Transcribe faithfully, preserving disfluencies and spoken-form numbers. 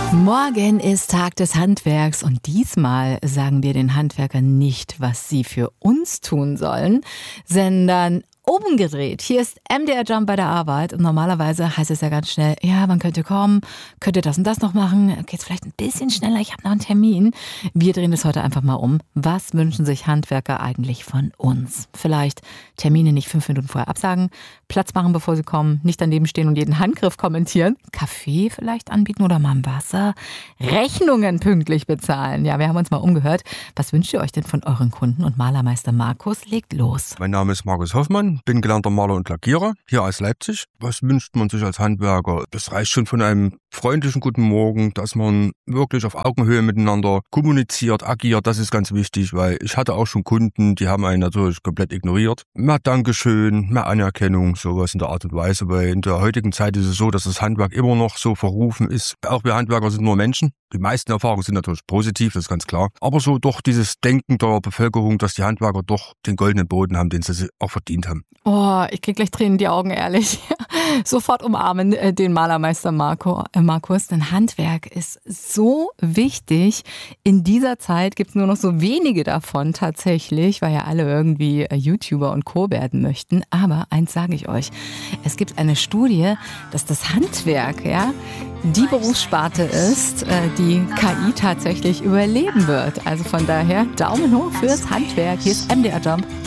Morgen ist Tag des Handwerks und diesmal sagen wir den Handwerkern nicht, was sie für uns tun sollen, sondern umgedreht. Hier ist M D R Jump bei der Arbeit und normalerweise heißt es ja ganz schnell, ja, man könnte kommen, könnte das und das noch machen, geht's vielleicht ein bisschen schneller, ich habe noch einen Termin. Wir drehen es heute einfach mal um. Was wünschen sich Handwerker eigentlich von uns? Vielleicht Termine nicht fünf Minuten vorher absagen, Platz machen, bevor sie kommen, nicht daneben stehen und jeden Handgriff kommentieren, Kaffee vielleicht anbieten oder mal ein Wasser, Rechnungen pünktlich bezahlen. Ja, wir haben uns mal umgehört. Was wünscht ihr euch denn von euren Kunden? Und Malermeister Markus legt los. Mein Name ist Markus Hoffmann. Bin gelernter Maler und Lackierer hier aus Leipzig. Was wünscht man sich als Handwerker? Das reicht schon von einem freundlichen guten Morgen, dass man wirklich auf Augenhöhe miteinander kommuniziert, agiert. Das ist ganz wichtig, weil ich hatte auch schon Kunden, die haben einen natürlich komplett ignoriert. Mehr Dankeschön, mehr Anerkennung, sowas in der Art und Weise. Weil in der heutigen Zeit ist es so, dass das Handwerk immer noch so verrufen ist. Auch wir Handwerker sind nur Menschen. Die meisten Erfahrungen sind natürlich positiv, das ist ganz klar. Aber so doch dieses Denken der Bevölkerung, dass die Handwerker doch den goldenen Boden haben, den sie auch verdient haben. Oh, ich krieg gleich Tränen in die Augen, ehrlich. Sofort umarmen äh, den Malermeister Marco, äh, Markus. Denn Handwerk ist so wichtig. In dieser Zeit gibt's nur noch so wenige davon tatsächlich, weil ja alle irgendwie äh, YouTuber und Co. werden möchten. Aber eins sage ich euch, es gibt eine Studie, dass das Handwerk, ja, die Berufssparte ist, äh, die K I tatsächlich überleben wird. Also von daher Daumen hoch fürs Handwerk. Hier ist M D R Jump.